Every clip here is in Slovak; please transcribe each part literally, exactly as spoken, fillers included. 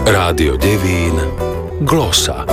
Rádio Devín Glosa.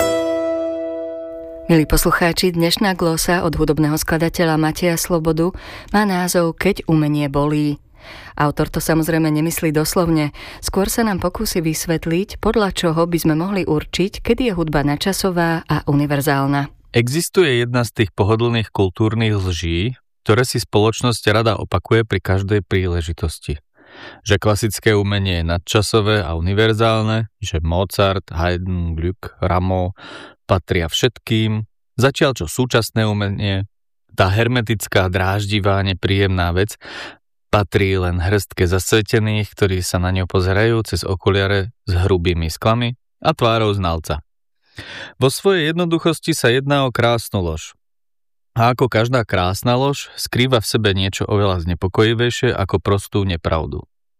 Milí poslucháči, dnešná glosa od hudobného skladateľa Mateja Slobodu má názov Keď umenie bolí. Autor to samozrejme nemyslí doslovne, skôr sa nám pokúsi vysvetliť, podľa čoho by sme mohli určiť, kedy je hudba nadčasová a univerzálna. Existuje jedna z tých pohodlných kultúrnych lží, ktoré si spoločnosť rada opakuje pri každej príležitosti. Že klasické umenie je nadčasové a univerzálne, že Mozart, Haydn, Gluck, Rameau patria všetkým, zatiaľ čo súčasné umenie, tá hermetická, dráždivá, nepríjemná vec, patrí len hrstke zasvetených, ktorí sa na ňu pozerajú cez okuliare s hrubými sklami a tvárou znalca. Vo svojej jednoduchosti sa jedná o krásnu lož. A ako každá krásna lož, skrýva v sebe niečo oveľa znepokojivejšie ako prostú nepravdu.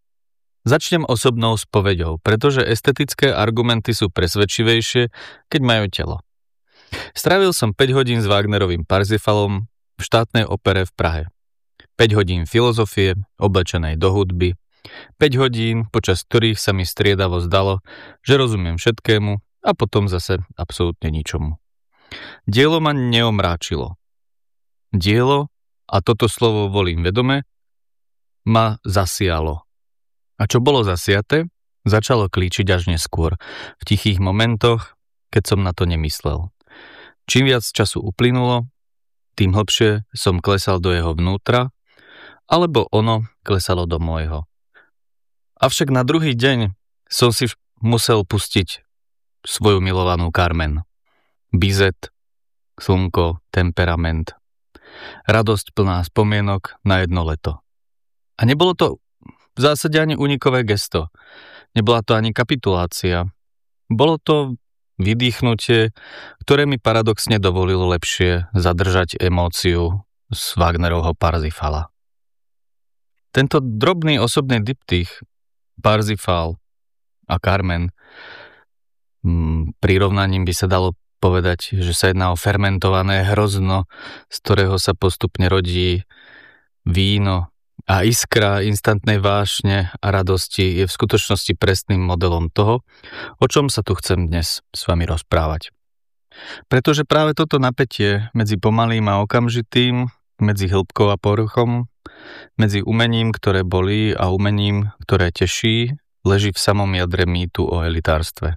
Začnem osobnou spoveďou, pretože estetické argumenty sú presvedčivejšie, keď majú telo. Strávil som päť hodín s Wagnerovým Parzifalom v štátnej opere v Prahe. päť hodín filozofie, oblečenej do hudby, päť hodín, počas ktorých sa mi striedavo zdalo, že rozumiem všetkému a potom zase absolútne ničomu. Dielo ma neomráčilo. Dielo, a toto slovo volím vedome, ma zasialo. A čo bolo zasiaté, začalo klíčiť až neskôr, v tichých momentoch, keď som na to nemyslel. Čím viac času uplynulo, tým hlbšie som klesal do jeho vnútra, alebo ono klesalo do môjho. Avšak na druhý deň som si musel pustiť svoju milovanú Carmen. Bizet, slnko, temperament. Radosť plná spomienok na jedno leto. A nebolo to v zásade ani unikové gesto. Nebola to ani kapitulácia. Bolo to vydýchnutie, ktoré mi paradoxne dovolilo lepšie zadržať emóciu z Wagnerovho Parzifala. Tento drobný osobný diptych, Parzifal a Carmen, prirovnaním by sa dalo povedať, že sa jedná o fermentované hrozno, z ktorého sa postupne rodí víno a iskra instantnej vášne a radosti je v skutočnosti presným modelom toho, o čom sa tu chcem dnes s vami rozprávať. Pretože práve toto napätie medzi pomalým a okamžitým, medzi hĺbkou a poruchom, medzi umením, ktoré bolí a umením, ktoré teší, leží v samom jadre mýtu o elitárstve.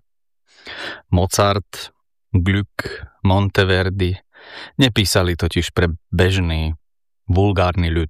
Mozart, Gluck, Monteverdi nepísali totiž pre bežný, vulgárny ľud.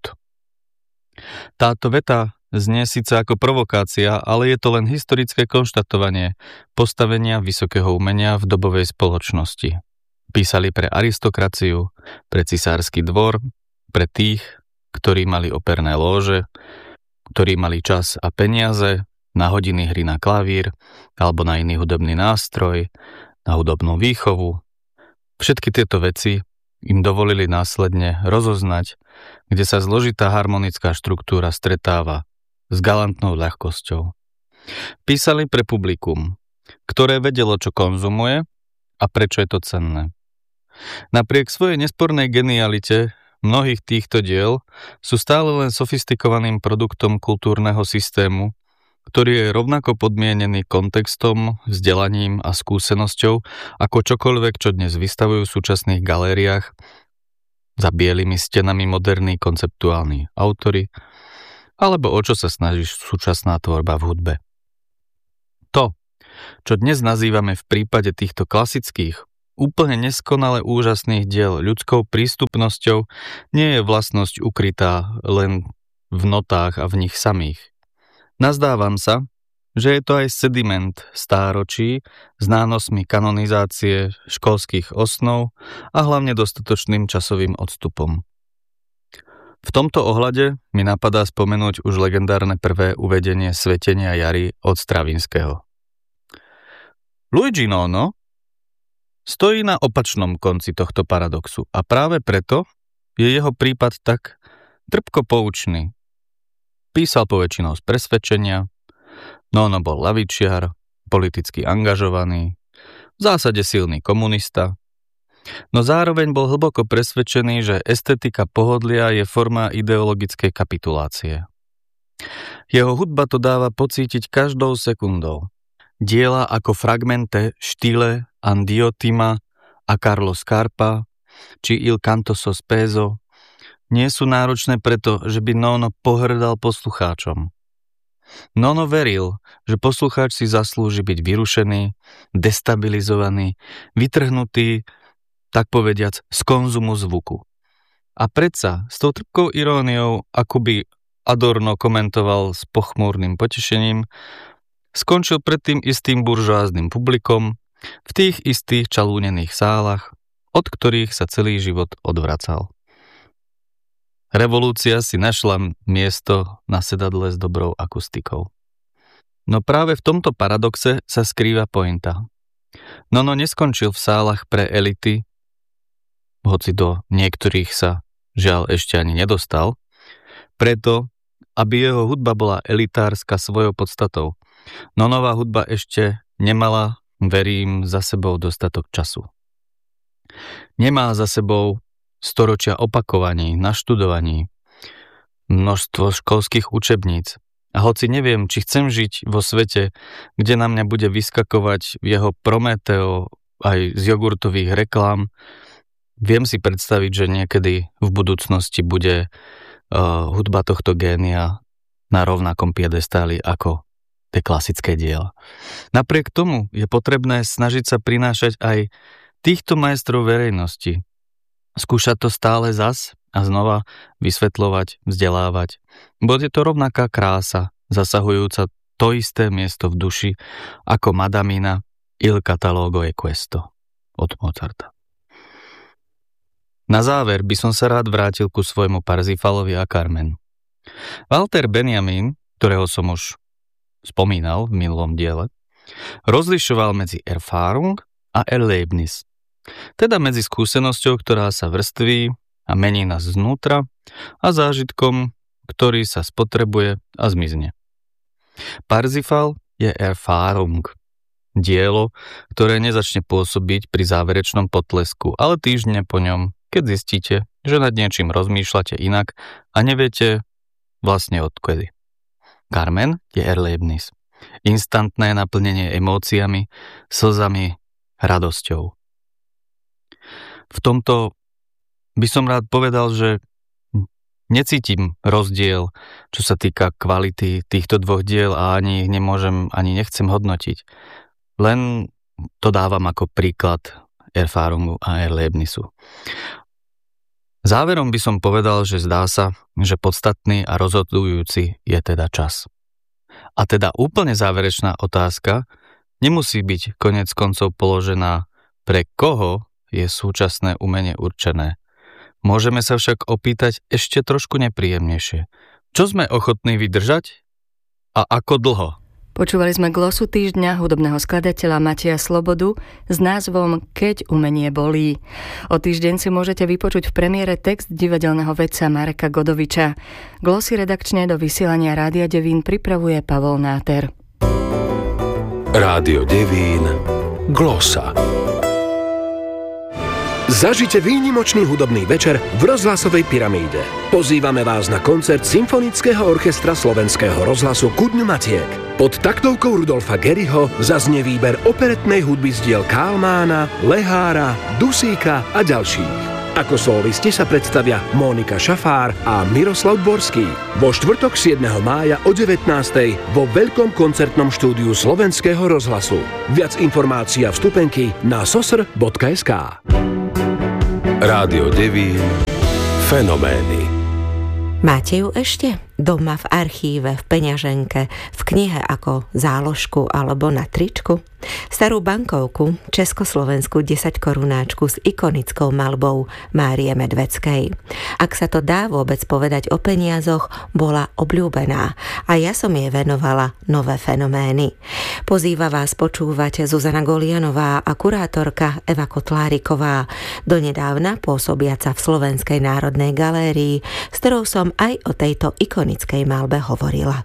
Táto veta znie síce ako provokácia, ale je to len historické konštatovanie postavenia vysokého umenia v dobovej spoločnosti. Písali pre aristokraciu, pre cisársky dvor, pre tých, ktorí mali operné lóže, ktorí mali čas a peniaze na hodiny hry na klavír alebo na iný hudobný nástroj, na hudobnú výchovu. Všetky tieto veci im dovolili následne rozoznať, kde sa zložitá harmonická štruktúra stretáva s galantnou ľahkosťou. Písali pre publikum, ktoré vedelo, čo konzumuje a prečo je to cenné. Napriek svojej nespornej genialite mnohých týchto diel sú stále len sofistikovaným produktom kultúrneho systému, ktorý je rovnako podmienený kontextom, vzdelaním a skúsenosťou ako čokoľvek, čo dnes vystavujú v súčasných galériách za bielými stenami moderní konceptuálni autori, alebo o čo sa snaží súčasná tvorba v hudbe. To, čo dnes nazývame v prípade týchto klasických, úplne neskonale úžasných diel ľudskou prístupnosťou, nie je vlastnosť ukrytá len v notách a v nich samých. Nazdávam sa, že je to aj sediment stáročí s nánosmi kanonizácie školských osnov a hlavne dostatočným časovým odstupom. V tomto ohľade mi napadá spomenúť už legendárne prvé uvedenie Svetenia jary od Stravinského. Luigi Nono stojí na opačnom konci tohto paradoxu a práve preto je jeho prípad tak trpko poučný. Písal poväčšinou z presvedčenia, Nono bol lavičiar, politicky angažovaný, v zásade silný komunista, no zároveň bol hlboko presvedčený, že estetika pohodlia je forma ideologickej kapitulácie. Jeho hudba to dáva pocítiť každou sekundou. Diela ako Fragmente, Štile, Andiotima a Carlo Scarpa či Il canto sospeso nie sú náročné preto, že by Nono pohrdal poslucháčom. Nono veril, že poslucháč si zaslúži byť vyrušený, destabilizovaný, vytrhnutý, tak povediac, z konzumu zvuku. A predsa s tou trpkou iróniou, akoby Adorno komentoval s pochmúrnym potešením, skončil pred tým istým buržoáznym publikom v tých istých čalúnených sálach, od ktorých sa celý život odvracal. Revolúcia si našla miesto na sedadle s dobrou akustikou. No práve v tomto paradoxe sa skrýva pointa. Nono neskončil v sálach pre elity, hoci do niektorých sa žiaľ ešte ani nedostal, preto, aby jeho hudba bola elitárska svojou podstatou. Nonová hudba ešte nemala, verím, za sebou dostatok času. Nemá za sebou storočia opakovaní, naštudovaní, množstvo školských učebníc. A hoci neviem, či chcem žiť vo svete, kde na mňa bude vyskakovať jeho Prometeo aj z jogurtových reklám, viem si predstaviť, že niekedy v budúcnosti bude uh, hudba tohto génia na rovnakom piedestáli ako tie klasické diela. Napriek tomu je potrebné snažiť sa prinášať aj týchto majstrov verejnosti. Skúšať to stále zas a znova vysvetľovať, vzdelávať. Bude to rovnaká krása, zasahujúca to isté miesto v duši ako Madamina Il catalogo e questo od Mozarta. Na záver by som sa rád vrátil ku svojmu Parzifalovi a Carmen. Walter Benjamin, ktorého som už spomínal v minulom diele, rozlišoval medzi Erfahrung a Erlebnis, teda medzi skúsenosťou, ktorá sa vrství a mení nás znútra, a zážitkom, ktorý sa spotrebuje a zmizne. Parzifal je Erfahrung, dielo, ktoré nezačne pôsobiť pri záverečnom potlesku, ale týždne po ňom, keď zistíte, že nad niečím rozmýšľate inak a neviete vlastne odkedy. Carmen je Erlebnis. Instantné naplnenie emóciami, slzami, radosťou. V tomto by som rád povedal, že necítim rozdiel, čo sa týka kvality týchto dvoch diel a ani ich nemôžem, ani nechcem hodnotiť. Len to dávam ako príklad Erfahrungu a Erlebnisu. Záverom by som povedal, že zdá sa, že podstatný a rozhodujúci je teda čas. A teda úplne záverečná otázka nemusí byť konec koncov položená, pre koho je súčasné umenie určené. Môžeme sa však opýtať ešte trošku nepríjemnejšie. Čo sme ochotní vydržať a ako dlho? Počúvali sme glosu týždňa hudobného skladateľa Mateja Slobodu s názvom Keď umenie bolí. O týždeň si môžete vypočuť v premiére text divadelného vedca Mareka Godoviča. Glosy redakčne do vysielania Rádia Devín pripravuje Pavol Náter. Rádio Devín Glosa. Zažite výnimočný hudobný večer v rozhlasovej pyramíde. Pozývame vás na koncert Symfonického orchestra Slovenského rozhlasu Ku dňu Matiek. Pod taktovkou Rudolfa Geriho zaznie výber operetnej hudby z diel Kálmána, Lehára, Dusíka a ďalších. Ako solisti sa predstavia Mónika Šafár a Miroslav Dvorský. Vo štvrtok siedmeho mája o devätnástej vo veľkom koncertnom štúdiu Slovenského rozhlasu. Viac informácií a vstupenky na sosr bodka es ká. Rádio Devín Fenomény. Máte ju ešte? Doma, v archíve, v peňaženke, v knihe ako záložku alebo na tričku? Starú bankovku, československú desaťkorunáčku s ikonickou malbou Márie Medveckej. Ak sa to dá vôbec povedať o peniazoch, bola obľúbená a ja som jej venovala nové fenomény. Pozýva vás počúvať Zuzana Golianová a kurátorka Eva Kotláriková, donedávna pôsobiaca v Slovenskej národnej galérii, s ktorou som aj o tejto ikonickej malbe hovorila.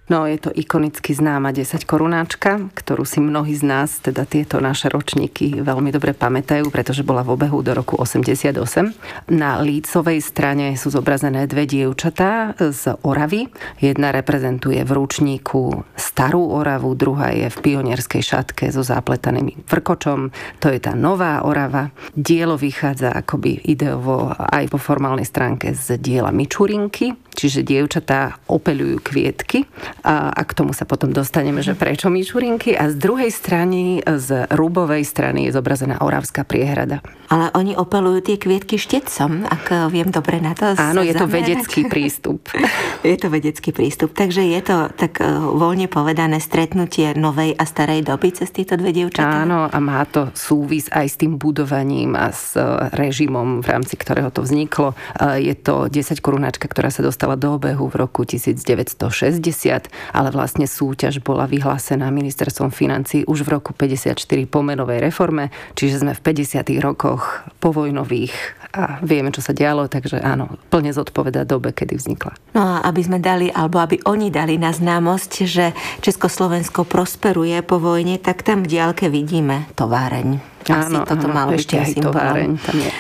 No, je to ikonicky známa desať korunáčka, ktorú si mnohí z nás, teda tieto naše ročníky, veľmi dobre pamätajú, pretože bola v obehu do roku osemdesiatosem. Na lícovej strane sú zobrazené dve dievčatá z Oravy. Jedna reprezentuje v ručníku starú Oravu, druhá je v pionierskej šatke so zapletaným vrkočom. To je tá nová Orava. Dielo vychádza akoby ideovo aj po formálnej stránke z diela Mičurinky, čiže dievčatá opeľujú kvietky. A, a k tomu sa potom dostaneme, že prečo Mičurinky. A z druhej strany, z rubovej strany je zobrazená Oravská priehrada. Ale oni opelujú tie kvietky štecom, ak viem dobre na to Áno, je zamerať. to vedecký prístup. Je to vedecký prístup. Takže je to tak voľne povedané stretnutie novej a starej doby cez tieto dve dievčatá? Áno, a má to súvis aj s tým budovaním a s režimom, v rámci ktorého to vzniklo. Je to desať korunáčka, ktorá sa dostala do obehu v roku devätnásťstošesťdesiat, ale vlastne súťaž bola vyhlásená ministerstvom financií už v roku päťdesiatštyri po menovej reforme, čiže sme v päťdesiatych rokoch povojnových a vieme, čo sa dialo, takže áno, plne zodpovedá dobe, kedy vznikla. No a aby sme dali, alebo aby oni dali na známosť, že Československo prosperuje po vojne, tak tam v diaľke vidíme továreň. Asi áno, toto áno, malo byť ešte aj symbolom. továreň tam je.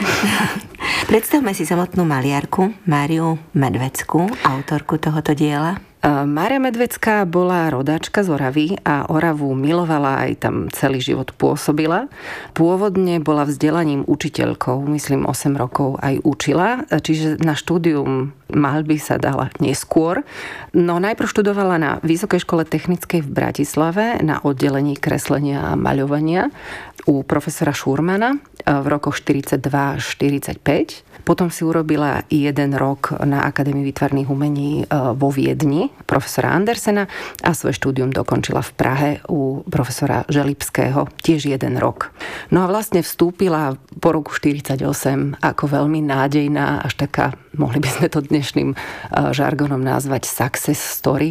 Predstavme si samotnú maliarku Máriu Medveckú, autorku tohoto diela. Mária Medvecká bola rodáčka z Oravy a Oravu milovala, aj tam celý život pôsobila. Pôvodne bola vzdelaním učiteľkou, myslím osem rokov aj učila, čiže na štúdium maľby sa dala neskôr. No najprv študovala na Vysokej škole technickej v Bratislave na oddelení kreslenia a maľovania u profesora Šurmana v rokoch štyridsaťdva až štyridsaťpäť. Potom si urobila jeden rok na Akadémii výtvarných umení vo Viedni profesora Andersena a svoje štúdium dokončila v Prahe u profesora Želibského tiež jeden rok. No a vlastne vstúpila po roku štyridsaťosem ako veľmi nádejná, až taká, mohli by sme to dnešným žargonom nazvať success story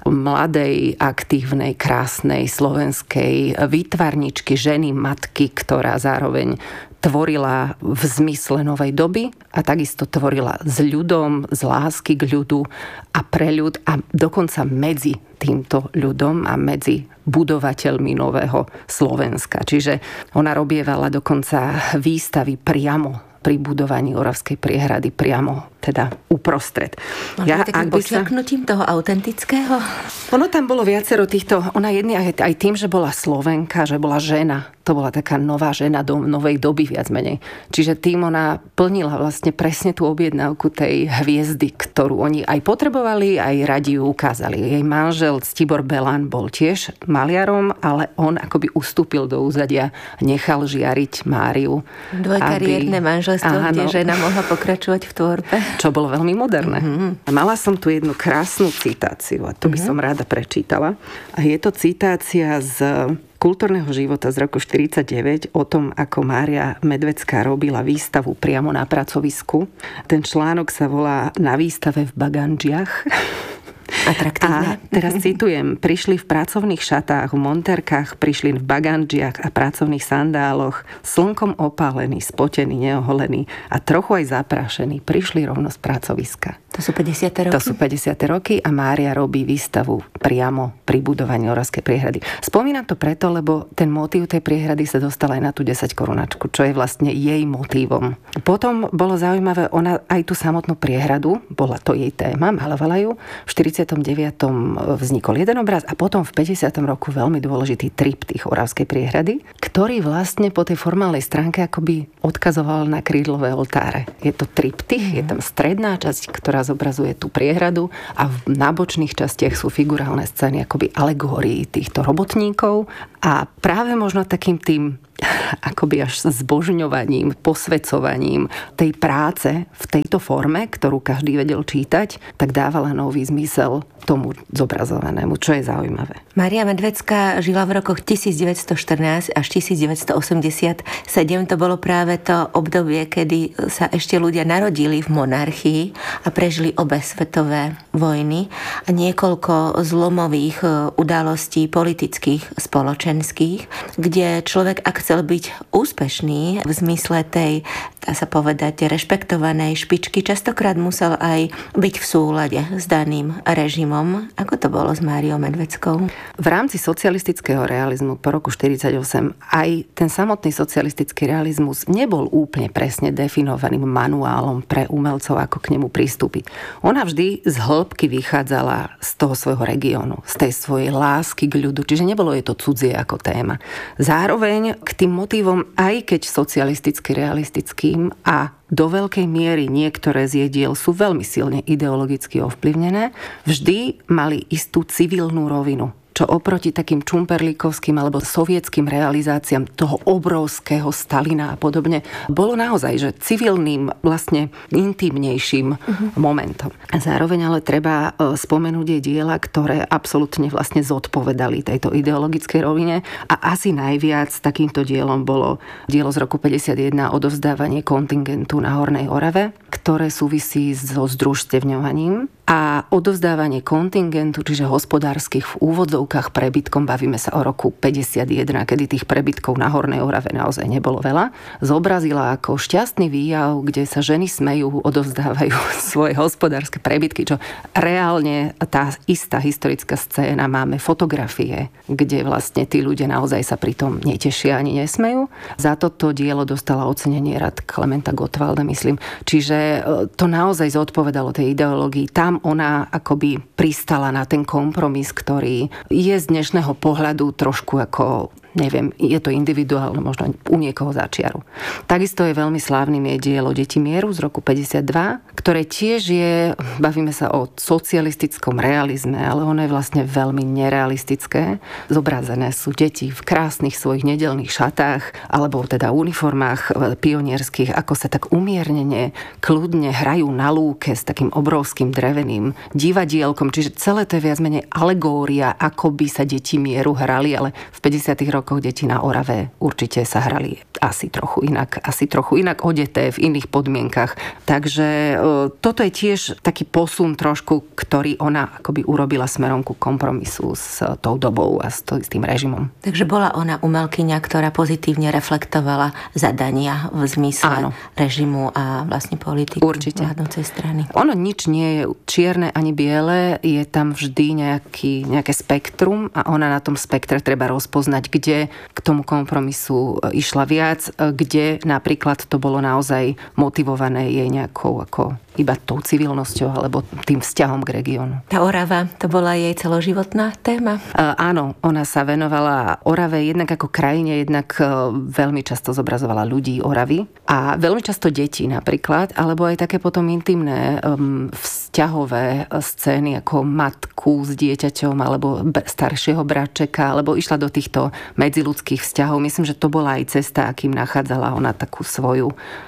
mladej, aktívnej, krásnej slovenskej výtvarničky, ženy, matky, ktorá zároveň tvorila v zmysle novej doby a takisto tvorila s ľudom, z lásky k ľudu a pre ľud a dokonca medzi týmto ľudom a medzi budovateľmi nového Slovenska. Čiže ona robievala dokonca výstavy priamo pri budovaní Oravskej priehrady, priamo teda uprostred. Ja, takým počiarknutím sa... toho autentického? Ono tam bolo viacero týchto, ona jedný aj, aj tým, že bola Slovenka, že bola žena. To bola taká nová žena do novej doby viac menej. Čiže tým ona plnila vlastne presne tú objednávku tej hviezdy, ktorú oni aj potrebovali, aj radi ju ukázali. Jej manžel Ctibor Belan bol tiež maliarom, ale on akoby ustúpil do úzadia, nechal žiariť Máriu. Dvojkariérne aby... manželstvo, Áno. kde žena mohla pokračovať v tvorbe. Čo bolo veľmi moderné. Mm-hmm. Mala som tu jednu krásnu citáciu a to by mm-hmm. som rada prečítala. A je to citácia z kultúrneho života z roku štyridsaťdeväť o tom, ako Mária Medvecká robila výstavu priamo na pracovisku. Ten článok sa volá Na výstave v Bagandžiach. Atraktívne. A teraz citujem, prišli v pracovných šatách, v monterkách, prišli v bagandžiach a pracovných sandáloch, slnkom opálení, spotení, neoholení a trochu aj zaprášení, prišli rovno z pracoviska. To sú päťdesiate roky? To sú päťdesiate roky a Mária robí výstavu priamo pri budovaní Oravskej priehrady. Spomínam to preto, lebo ten motív tej priehrady sa dostal aj na tú desať korunačku, čo je vlastne jej motívom. Potom bolo zaujímavé, ona aj tú samotnú priehradu, bola to jej téma, malovala ju. V štyridsiatom deviatom vznikol jeden obraz a potom v päťdesiatom roku veľmi dôležitý triptych Oravskej priehrady, ktorý vlastne po tej formálnej stránke akoby odkazoval na krídlové oltáre. Je to triptych, je tam stredná časť, ktorá zobrazuje tú priehradu a v nábočných častiach sú figurálne scény akoby alegórií týchto robotníkov a práve možno takým tým akoby až zbožňovaním, posvecovaním tej práce v tejto forme, ktorú každý vedel čítať, tak dávala nový zmysel tomu zobrazovanému, čo je zaujímavé. Mária Medvecká žila v rokoch devätnásťstoštrnásť až devätnásťstoosemdesiatsedem. To bolo práve to obdobie, kedy sa ešte ľudia narodili v monarchii a prežili obe svetové vojny a niekoľko zlomových udalostí politických, spoločenských, kde človek, ak chcel byť úspešný v zmysle tej dá sa povedať, rešpektovanej špičky, častokrát musel aj byť v súlade s daným režimom. Ako to bolo s Máriou Medvedskou? V rámci socialistického realizmu po roku štyridsaťosem aj ten samotný socialistický realizmus nebol úplne presne definovaným manuálom pre umelcov, ako k nemu pristúpiť. Ona vždy z hĺbky vychádzala z toho svojho regiónu, z tej svojej lásky k ľudu, čiže nebolo je to cudzie ako téma. Zároveň k tým motívom, aj keď socialisticky realistickým a do veľkej miery niektoré z jej diel sú veľmi silne ideologicky ovplyvnené, vždy mali istú civilnú rovinu, čo oproti takým čumperlíkovským alebo sovietským realizáciám toho obrovského Stalina a podobne bolo naozaj, že civilným, vlastne intimnejším uh-huh. momentom. A zároveň ale treba spomenúť jej diela, ktoré absolútne vlastne zodpovedali tejto ideologickej rovine a asi najviac takýmto dielom bolo dielo z roku päťdesiatjeden Odovzdávanie kontingentu na Hornej Orave, ktoré súvisí so združstevňovaním a odovzdávanie kontingentu, čiže hospodárskych v úvodzovkách prebytkom, bavíme sa o roku päťdesiatjeden, kedy tých prebytkov na Hornej Orave naozaj nebolo veľa, zobrazila ako šťastný výjav, kde sa ženy smejú, odovzdávajú svoje hospodárske prebytky, čo reálne tá istá historická scéna, máme fotografie, kde vlastne tí ľudia naozaj sa pritom netešia ani nesmejú. Za toto dielo dostala ocenenie rad Klementa Gottwalda, myslím. Čiže to naozaj zodpovedalo tej ideológii. Tam ona akoby pristala na ten kompromis, ktorý je z dnešného pohľadu trošku ako, neviem, je to individuálne, možno u niekoho začiaru. Takisto je veľmi slávnym jej dielo Deti mieru z roku päťdesiatdva, ktoré tiež je, bavíme sa o socialistickom realizme, ale ono je vlastne veľmi nerealistické. Zobrazené sú deti v krásnych svojich nedeľných šatách, alebo teda uniformách pionierských, ako sa tak umiernene, kľudne hrajú na lúke s takým obrovským dreveným divadielkom, čiže celé to je viac menej alegória, ako by sa Deti mieru hrali, ale v päťdesiatych rokoch deti na Orave určite sa hrali asi trochu inak, asi trochu inak odeté v iných podmienkach. Takže e, toto je tiež taký posun trošku, ktorý ona akoby urobila smerom ku kompromisu s tou dobou a s, to, s tým režimom. Takže bola ona umelkyňa, ktorá pozitívne reflektovala zadania v zmysle Áno. režimu a vlastne politiky vládnocej strany. Ono nič nie je čierne ani biele, je tam vždy nejaký, nejaké spektrum a ona na tom spektre treba rozpoznať, kde k tomu kompromisu išla viac, kde napríklad to bolo naozaj motivované jej nejakou ako iba tou civilnosťou alebo tým vzťahom k regiónu. Tá Orava, to bola jej celoživotná téma? Uh, áno, ona sa venovala Orave jednak ako krajine, jednak uh, veľmi často zobrazovala ľudí Oravy a veľmi často deti napríklad, alebo aj také potom intimné um, vzťahové scény ako matku s dieťaťom alebo b- staršieho bratčeka, alebo išla do týchto medziľudských vzťahov. Myslím, že to bola aj cesta, akým nachádzala ona takú svoju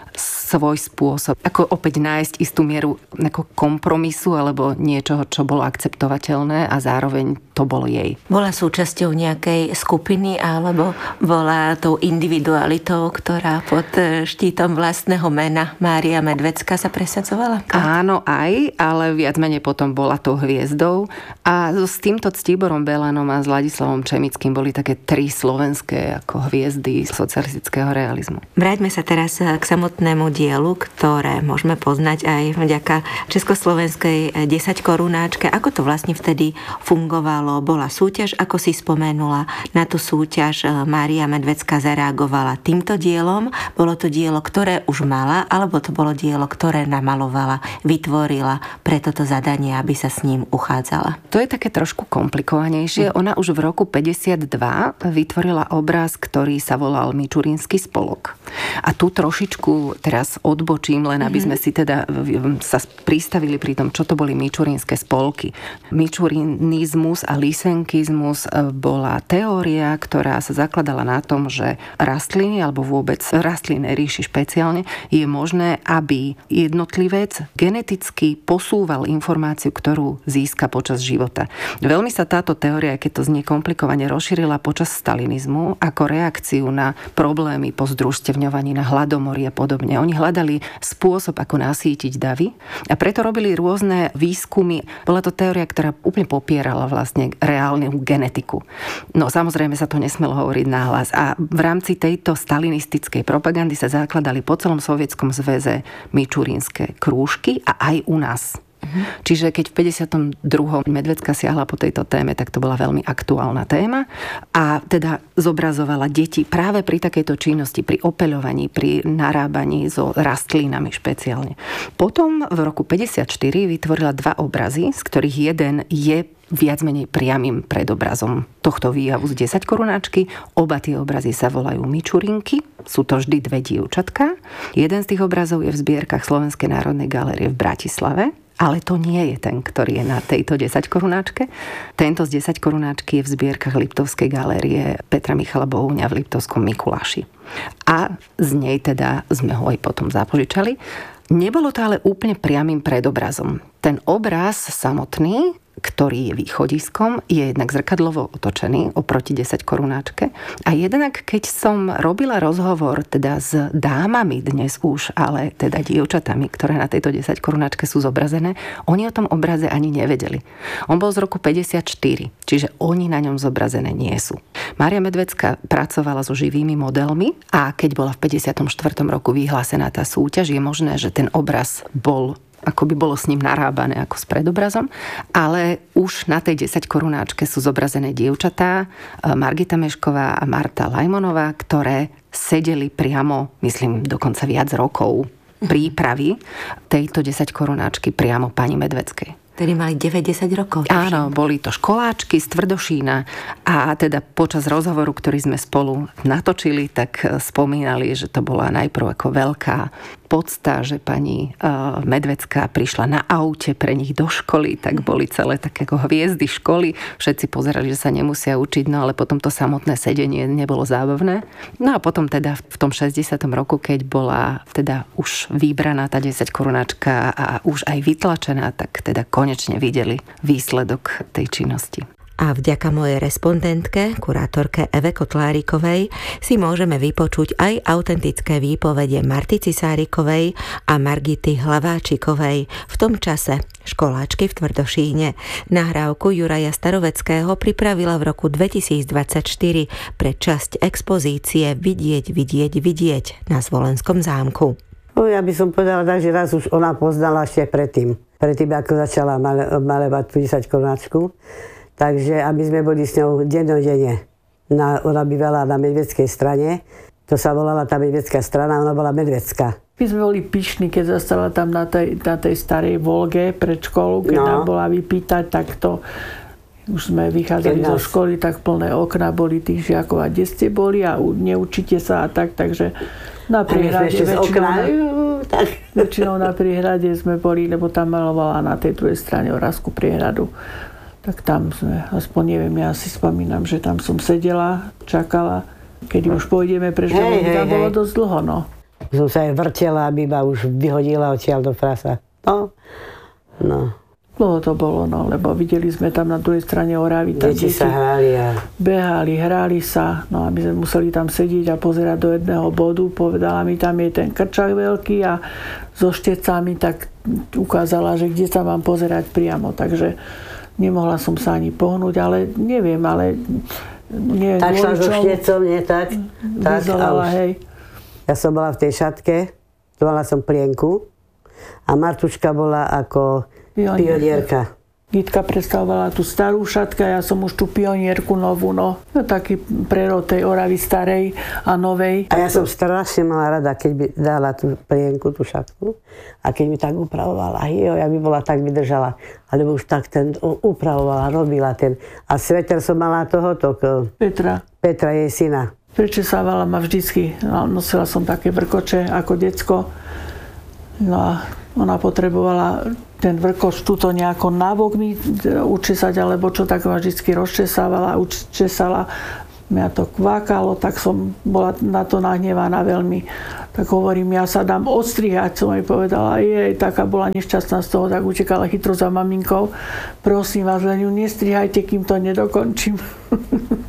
svoj spôsob. Ako opäť nájsť istú mieru ako kompromisu alebo niečoho, čo bolo akceptovateľné a zároveň to bolo jej. Bola súčasťou nejakej skupiny alebo bola tou individualitou, ktorá pod štítom vlastného mena Mária Medvedská sa presadzovala? Áno, aj, ale viac menej potom bola tou hviezdou a s týmto Ctiborom Belanom a s Ladislavom Čemickým boli také tri slovenské ako hviezdy socialistického realizmu. Vráťme sa teraz k samotnému dielu, ktoré môžeme poznať aj vďaka československej desaťkorunáčke. Ako to vlastne vtedy fungovalo? Bola súťaž, ako si spomenula. Na tú súťaž Mária Medvedská zareagovala týmto dielom. Bolo to dielo, ktoré už mala, alebo to bolo dielo, ktoré namalovala, vytvorila pre toto zadanie, aby sa s ním uchádzala? To je také trošku komplikovanejšie. Ona už v roku päťdesiatdva vytvorila obraz, ktorý sa volal Mičurínsky spolok. A tu trošičku teraz odbočím, len aby sme si teda sa pristavili pri tom, čo to boli mičurínske spolky. Mičurinizmus a lysenkizmus bola teória, ktorá sa zakladala na tom, že rastliny, alebo vôbec rastlinné ríši špeciálne, je možné, aby jednotlivec geneticky posúval informáciu, ktorú získa počas života. Veľmi sa táto teória, keď to znie komplikovane, rozšírila počas stalinizmu ako reakciu na problémy po združstevňovaní upozorňovaní na hladomory a podobne. Oni hľadali spôsob, ako nasýtiť davy a preto robili rôzne výskumy. Bola to teória, ktorá úplne popierala vlastne reálnu genetiku. No samozrejme sa to nesmelo hovoriť nahlas a v rámci tejto stalinistickej propagandy sa zakladali po celom Sovietskom zväze mičurínske krúžky a aj u nás. Čiže keď v päťdesiatom druhom Medvedská siahla po tejto téme, tak to bola veľmi aktuálna téma a teda zobrazovala deti práve pri takejto činnosti, pri opeľovaní, pri narábaní so rastlinami špeciálne. Potom v roku päťdesiatštyri vytvorila dva obrazy, z ktorých jeden je viac menej priamym predobrazom tohto výjavu z desaťkorunáčky. Oba tie obrazy sa volajú Mičurinky. Sú to vždy dve dievčatka. Jeden z tých obrazov je v zbierkach Slovenskej národnej galérie v Bratislave. Ale to nie je ten, ktorý je na tejto desaťkorunáčke. Tento z desaťkorunáčky je v zbierkach Liptovskej galérie Petra Michala Bohúňa v Liptovskom Mikuláši. A z nej teda sme ho aj potom zapožičali. Nebolo to ale úplne priamym predobrazom. Ten obraz samotný, ktorý je východiskom, je jednak zrkadlovo otočený oproti desaťkorunáčke. A jednak, keď som robila rozhovor teda s dámami dnes už, ale teda dievčatami, ktoré na tejto desaťkorunáčke sú zobrazené, oni o tom obraze ani nevedeli. On bol z roku päťdesiatštyri, čiže oni na ňom zobrazené nie sú. Mária Medvedská pracovala so živými modelmi a keď bola v päťdesiatom štvrtom roku vyhlásená tá súťaž, je možné, že ten obraz bol ako by bolo s ním narábané ako s predobrazom, ale už na tej desaťkorunáčke sú zobrazené dievčatá Margita Mešková a Marta Lajmonová, ktoré sedeli priamo, myslím, dokonca viac rokov prípravy tejto desaťkorunáčky priamo pani Medvedskej. Ktorí mali deväť desať rokov. Áno, boli to školáčky z Tvrdošína a teda počas rozhovoru, ktorý sme spolu natočili, tak spomínali, že to bola najprv ako veľká podsta, že pani uh, Medvedská prišla na aute pre nich do školy, tak boli celé také ako hviezdy školy. Všetci pozerali, že sa nemusia učiť, no ale potom to samotné sedenie nebolo zábavné. No a potom teda v tom šesťdesiatom roku, keď bola teda už vybraná tá desaťkorunáčka a už aj vytlačená, tak teda konečne videli výsledok tej činnosti. A vďaka mojej respondentke, kurátorke Eve Kotlárikovej, si môžeme vypočuť aj autentické výpovede Marty Cisárikovej a Margity Hlaváčikovej, v tom čase školáčky v Tvrdošíne. Nahrávku Juraja Staroveckého pripravila v roku dvetisícdvadsaťštyri pre časť expozície Vidieť, vidieť, vidieť na Zvolenskom zámku. No, ja by som povedala tak, že raz už ona poznala ešte predtým. Predtým, ako začala malevať tú desaťkorunáčku. Takže aby sme boli s ňou dennodenne. Na, ona bývala na Medvedskej strane. To sa volala tá Medvedská strana, ona bola Medvedská. My sme boli pyšní, keď zastala tam na tej, na tej starej Volge pred školu, keď no. nám bola vypýtať, tak to už sme vychádzali zo školy, tak plné okna boli tých žiakov a kde ste boli a neučíte sa a tak, takže na priehrade väčšinou, tak. väčšinou na priehrade sme boli, lebo tam malovala na tej druhej strane Oravskú priehradu. Tak tam sme, aspoň neviem, ja si spomínam, že tam som sedela, čakala, kedy už pôjdeme preč, lebo tam bolo dosť dlho, no. Som sa aj vrtela, aby ma už vyhodila odtiaľ do prasa. No, no. Dlho to bolo, no, lebo videli sme tam na druhej strane Oravy. Deti sa hrali a... Behali, hrali sa, no a my sme museli tam sedieť a pozerať do jedného bodu. Povedala mi, tam je ten krčak veľký a so štecami tak ukázala, že kde sa mám pozerať priamo, takže nemohla som sa ani pohnúť, ale neviem, ale... Nie, tak šla so štecom, nie tak? Tak vyzolala, hej. Ja som bola v tej šatke, mala som plienku a Martuška bola ako pionierka. Gitka predstavovala tú starú šatku, ja som už tú pionierku novú, no. no taký prerod tej Oravy starej a novej. A ja som strašne mala rada, keď by dala tú plienku, tú šatku a keď mi tak upravovala. Jo, ja by bola tak vydržala, alebo už tak ten upravovala, robila ten. A sveter som mala tohoto. Petra. Petra, jej syna. Prečesávala ma vždycky. No, nosila som také vrkoče ako decko. No a ona potrebovala ten vrkoč tuto nejako nabok mi učesať, alebo čo, tak ma vždycky rozčesávala, učesala. Mňa to kvákalo, tak som bola na to nahnevaná veľmi. Tak hovorím, ja sa dám odstrihať, som jej povedala. Jej, taká bola nešťastná z toho, tak utekala chytro za maminkou. Prosím vás, len ju nestrihajte, kým to nedokončím.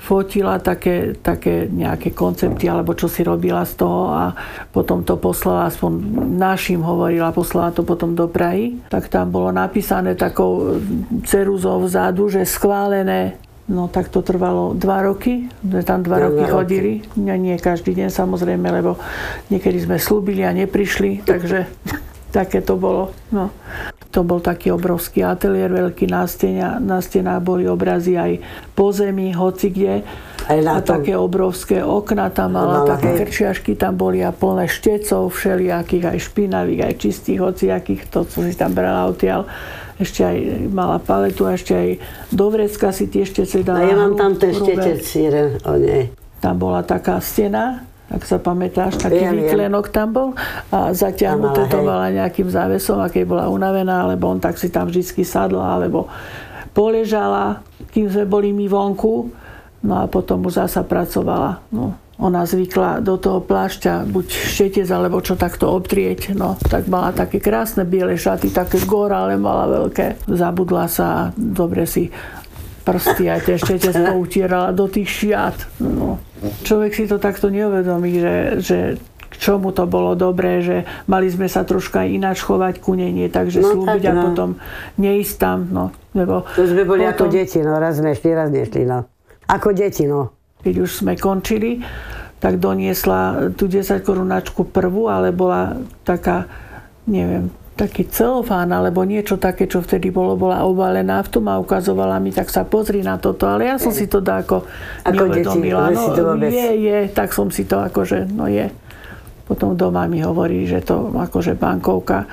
fotila také, také nejaké koncepty, alebo čo si robila z toho a potom to poslala, aspoň našim hovorila, poslala to potom do Prahy. Tak tam bolo napísané takou ceruzou vzadu, že schválené. No tak to trvalo dva roky, sme tam dva roky chodili, nie, nie každý deň samozrejme, lebo niekedy sme slúbili a neprišli, takže také to bolo. No. To bol taký obrovský ateliér, veľký na stenách, na stenách boli obrazy aj po zemi, hoci kde. A také obrovské okna tam mala, mala také hej. krčiašky tam boli a plné štecov všelijakých, aj špinavých, aj čistých, hociakých, to, co si tam brala odtiaľ. Ešte aj mala paletu a ešte aj do vrecka si tie štece dala. A ja mám tam ten štetec jeden o nej. Tam bola taká stena, ak sa pamätáš, taký ja výklenok tam bol a zatiahnuté to mala nejakým závesom a keď bola unavená, alebo on tak si tam vždycky sadla, alebo poležala, kým sme boli my vonku, no a potom už zasa pracovala. No. Ona zvykla do toho plášťa buď štetec, alebo čo takto obtrieť. No, tak mala také krásne biele šaty, také góra, ale mala veľké. Zabudla sa a dobre si prsty aj ten štetec poutierala do tých šiat. No. Človek si to takto neuvedomí, že, že k čomu to bolo dobré, že mali sme sa troška ináč chovať ku nej, nie takže no, slúbiť tak, no. a potom neísť tam. No, lebo to sme boli potom, ako deti, no raz sme šli, raz nešli. No. Ako deti, no. Keď už sme končili, tak doniesla tú desaťkorunáčku prvú, ale bola taká, neviem, taký celofán, alebo niečo také, čo vtedy bolo, bola obalená v tom a ukazovala mi, tak sa pozri na toto, ale ja som si to dáko neuvedomila. No, je, je, tak som si to akože, no je. Potom doma mi hovorí, že to akože bankovka,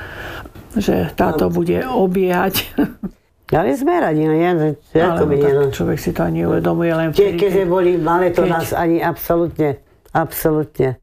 že táto bude obiehať. Ale sme radi, no ja, ako by nie. Človek si to ani neuvedomuje len vtedy. Keď sme boli malé, to keď... nás ani absolútne, absolútne.